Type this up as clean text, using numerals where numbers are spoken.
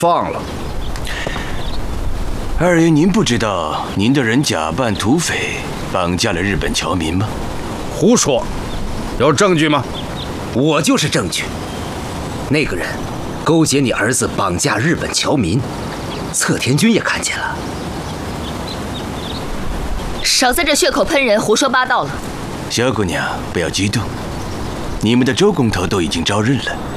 放了。 二爷，您不知道您的人假扮土匪绑架了日本侨民吗？ 胡说，有证据吗？ 我就是证据。那个人勾结你儿子绑架日本侨民，侧田君也看见了。 少在这血口喷人，胡说八道了。 小姑娘，不要激动，你们的周工头都已经招认了。